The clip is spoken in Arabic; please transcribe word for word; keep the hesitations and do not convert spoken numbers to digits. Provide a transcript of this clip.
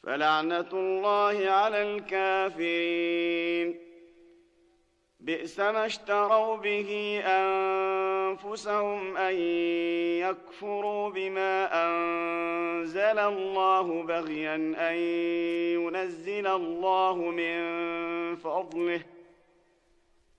فلعنة الله على الكافرين. بئس ما اشتروا به أنفسهم أن يكفروا بما أنزل الله بغيا أن ينزل الله من فضله